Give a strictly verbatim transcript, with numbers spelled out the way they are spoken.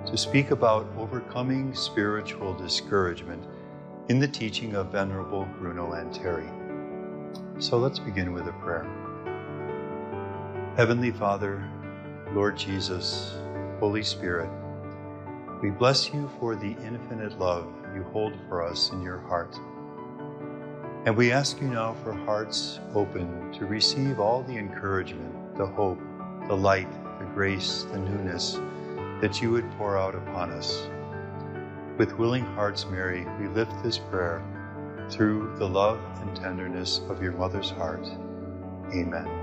to speak about overcoming spiritual discouragement in the teaching of Venerable Bruno Lanteri. So let's begin with a prayer. Heavenly Father, Lord Jesus, Holy Spirit, we bless you for the infinite love you hold for us in your heart. And we ask you now for hearts open to receive all the encouragement, the hope, the light, the grace, the newness that you would pour out upon us. With willing hearts, Mary, we lift this prayer through the love and tenderness of your mother's heart. Amen.